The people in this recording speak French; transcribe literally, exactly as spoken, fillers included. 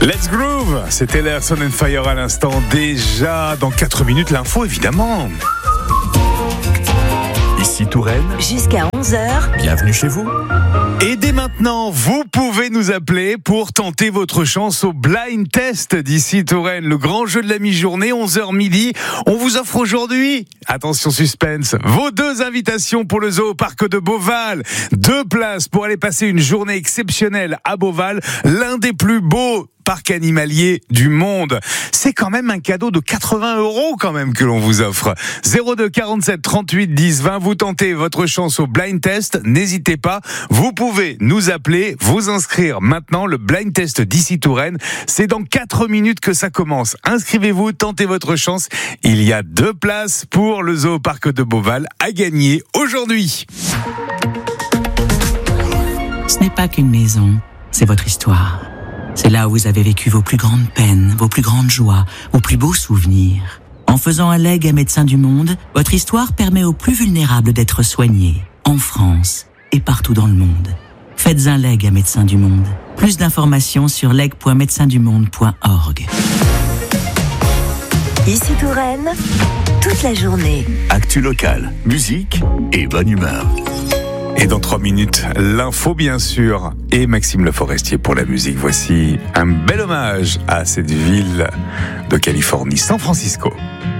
Let's Groove, c'était l'Airson and Fire à l'instant. Déjà dans quatre minutes, l'info évidemment. Ici Touraine. Jusqu'à onze heures. Bienvenue chez vous. Et dès maintenant, vous pouvez nous appeler pour tenter votre chance au blind test d'ici Touraine. Le grand jeu de la mi-journée, onze heures midi. On vous offre aujourd'hui, attention suspense, vos deux invitations pour le zoo parc de Beauval. Deux places pour aller passer une journée exceptionnelle à Beauval, l'un des plus beaux parc animalier du monde. C'est quand même un cadeau de quatre-vingts euros quand même que l'on vous offre. zéro deux quarante-sept trente-huit dix vingt. Vous tentez votre chance au blind test. N'hésitez pas. Vous pouvez nous appeler, vous inscrire maintenant. Le blind test d'ici Touraine, c'est dans quatre minutes que ça commence. Inscrivez-vous, tentez votre chance. Il y a deux places pour le zoo parc de Beauval à gagner aujourd'hui. Ce n'est pas qu'une maison, c'est votre histoire. C'est là où vous avez vécu vos plus grandes peines, vos plus grandes joies, vos plus beaux souvenirs. En faisant un legs à Médecins du Monde, votre histoire permet aux plus vulnérables d'être soignés, en France et partout dans le monde. Faites un leg à Médecins du Monde. Plus d'informations sur leg point médecins du monde point org. Ici Touraine, toute la journée. Actu locale, musique et bonne humeur. Et dans trois minutes, l'info bien sûr, et Maxime Le Forestier pour la musique. Voici un bel hommage à cette ville de Californie, San Francisco.